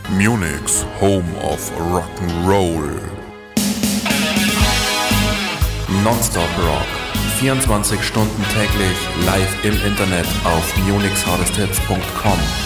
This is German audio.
Munich's Home of Rock'n'Roll. Nonstop Rock. 24 Stunden täglich live im Internet auf munichshardesthits.com.